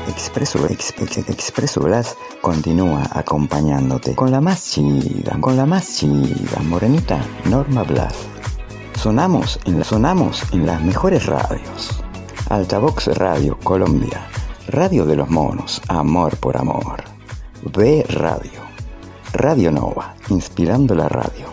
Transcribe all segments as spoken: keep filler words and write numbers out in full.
Expreso, ex, ex, Expreso Blas continúa acompañándote con la más chida, con la más chida, morenita Norma Blas. Sonamos en, la, sonamos en las mejores radios. Altavox Radio Colombia, Radio de los Monos, Amor por Amor. B Radio, Radio Nova, inspirando la radio.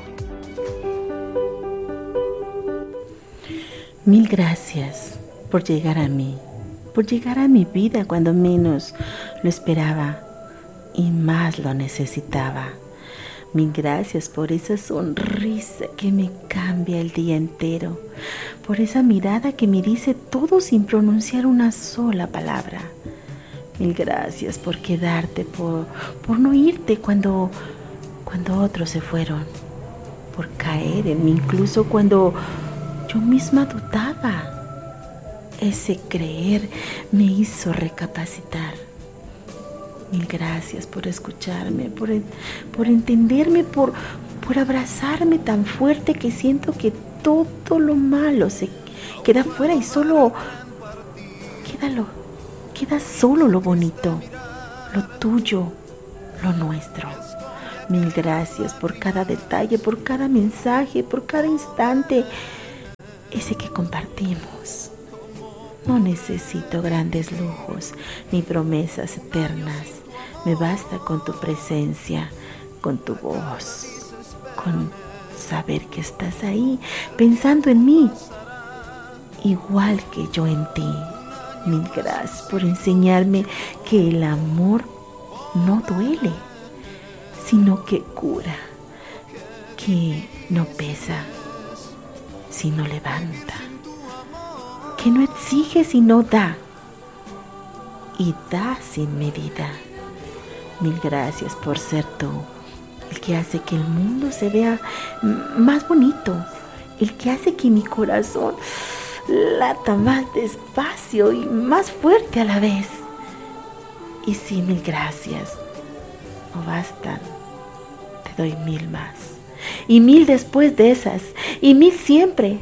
Mil gracias por llegar a mí, por llegar a mi vida cuando menos lo esperaba y más lo necesitaba. Mil gracias por esa sonrisa que me cambia el día entero, por esa mirada que me dice todo sin pronunciar una sola palabra. Mil gracias por quedarte, por, por no irte cuando, cuando otros se fueron, por caer en mí incluso cuando yo misma dudaba. Ese creer me hizo recapacitar. Mil gracias por escucharme, por, por entenderme, por, por abrazarme tan fuerte que siento que todo lo malo se queda fuera y solo queda, lo, queda solo lo bonito, lo tuyo, lo nuestro. Mil gracias por cada detalle, por cada mensaje, por cada instante, ese que compartimos. No necesito grandes lujos ni promesas eternas. Me basta con tu presencia, con tu voz, con saber que estás ahí, pensando en mí, igual que yo en ti. Mil gracias por enseñarme que el amor no duele, sino que cura, que no pesa, sino levanta, que no exige sino da, y da sin medida. Mil gracias por ser tú, el que hace que el mundo se vea más bonito, el que hace que mi corazón lata más despacio y más fuerte a la vez. Y sí, mil gracias, no bastan, te doy mil más, y mil después de esas, y mil siempre,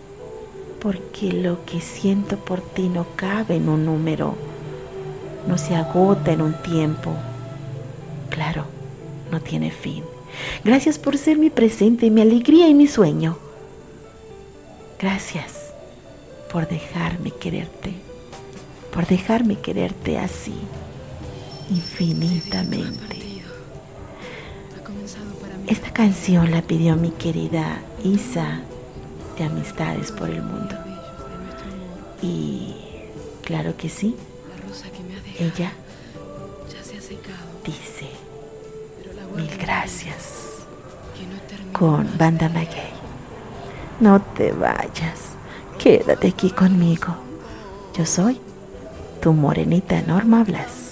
porque lo que siento por ti no cabe en un número, no se agota en un tiempo, claro, no tiene fin. Gracias por ser mi presente, mi alegría y mi sueño. Gracias por dejarme quererte, por dejarme quererte así, infinitamente. Esta canción la pidió mi querida Isa de Amistades por el Mundo. Y claro que sí, ella dice mil gracias con Banda Maguey. No te vayas, quédate aquí conmigo. Yo soy tu morenita Norma Blas.